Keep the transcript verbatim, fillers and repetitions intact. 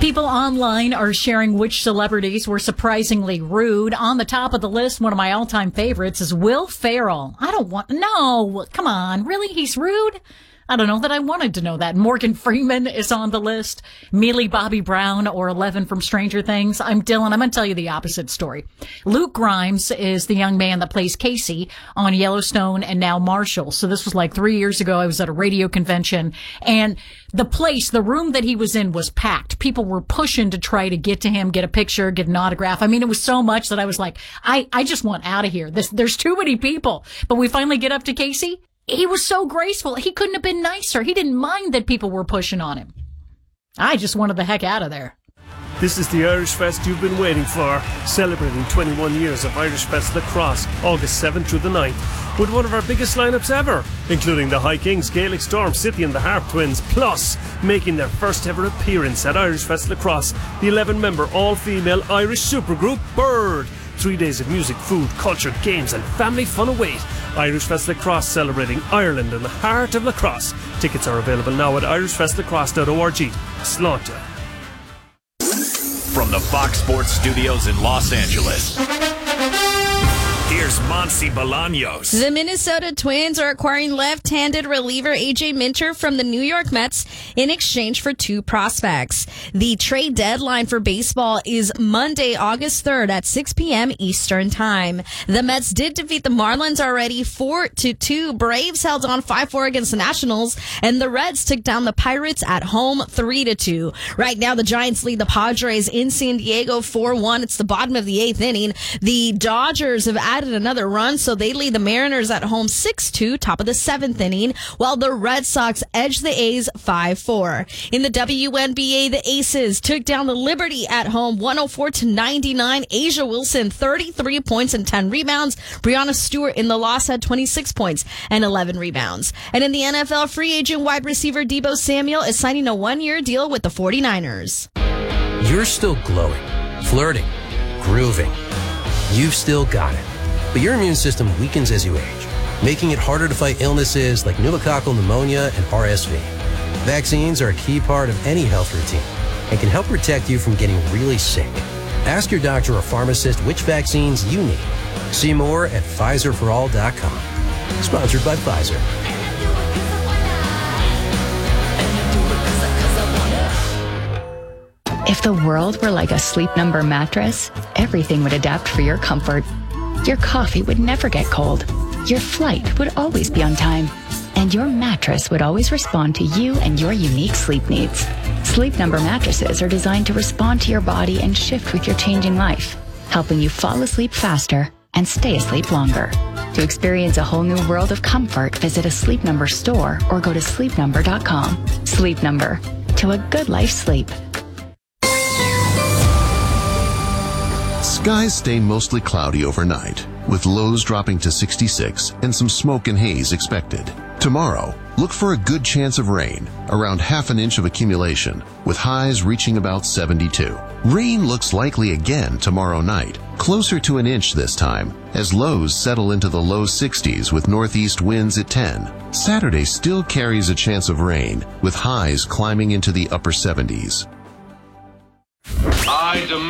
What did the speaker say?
People online are sharing which celebrities were surprisingly rude. On the top of the list, one of my all-time favorites is Will Ferrell. I don't want, no, come on, really? He's rude? I don't know that I wanted to know that. Morgan Freeman is on the list. Millie Bobby Brown or Eleven from Stranger Things. I'm Dylan. I'm going to tell you the opposite story. Luke Grimes is the young man that plays Casey on Yellowstone and now Marshall. So this was like three years ago. I was at a radio convention and the place, the room that he was in was packed. People were pushing to try to get to him, get a picture, get an autograph. I mean, it was so much that I was like, I, I just want out of here. This, there's too many people. But we finally get up to Casey. He was so graceful. He couldn't have been nicer. He didn't mind that people were pushing on him. I just wanted the heck out of there. This is the Irish Fest you've been waiting for, celebrating twenty-one years of Irish Fest Lacrosse, August seventh through the ninth, with one of our biggest lineups ever, including the High Kings, Gaelic Storm, City and the Harp Twins, plus making their first ever appearance at Irish Fest Lacrosse, the eleven-member all-female Irish supergroup Bird. Three days of music, food, culture, games and family fun await. Irish Fest Lacrosse, celebrating Ireland in the heart of lacrosse. Tickets are available now at irish fest lacrosse dot org. Slaughter. From the Fox Sports Studios in Los Angeles, here's Monsi Bolaños. The Minnesota Twins are acquiring left-handed reliever A J Minter from the New York Mets in exchange for two prospects. The trade deadline for baseball is Monday, August third at six p.m. Eastern Time. The Mets did defeat the Marlins already four to two. Braves held on five four against the Nationals, and the Reds took down the Pirates at home three to two. Right now, the Giants lead the Padres in San Diego four one. It's the bottom of the eighth inning. The Dodgers have added another run, so they lead the Mariners at home six two, top of the seventh inning, while the Red Sox edge the A's five four. In the W N B A, the Aces took down the Liberty at home one oh four to ninety-nine. Asia Wilson, thirty-three points and ten rebounds. Breanna Stewart in the loss had twenty-six points and eleven rebounds. And in the N F L, free agent wide receiver Deebo Samuel is signing a one-year deal with the forty-niners. You're still glowing, flirting, grooving. You've still got it. But your immune system weakens as you age, making it harder to fight illnesses like pneumococcal pneumonia and R S V. Vaccines are a key part of any health routine and can help protect you from getting really sick. Ask your doctor or pharmacist which vaccines you need. See more at Pfizer for all dot com. Sponsored by Pfizer. If the world were like a Sleep Number mattress, everything would adapt for your comfort. Your coffee would never get cold. Your flight would always be on time. And your mattress would always respond to you and your unique sleep needs. Sleep Number mattresses are designed to respond to your body and shift with your changing life, helping you fall asleep faster and stay asleep longer. To experience a whole new world of comfort, visit a Sleep Number store or go to sleep number dot com. Sleep Number. To a good life sleep. Skies stay mostly cloudy overnight, with lows dropping to sixty-six and some smoke and haze expected. Tomorrow, look for a good chance of rain, around half an inch of accumulation, with highs reaching about seventy-two. Rain looks likely again tomorrow night, closer to an inch this time, as lows settle into the low sixties with northeast winds at ten. Saturday still carries a chance of rain, with highs climbing into the upper seventies. I demand